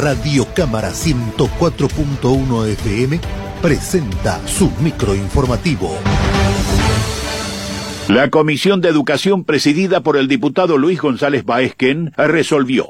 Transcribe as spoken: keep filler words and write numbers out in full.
Radio Cámara ciento cuatro punto uno F M presenta su microinformativo. La Comisión de Educación, presidida por el diputado Luis González Baezquén, resolvió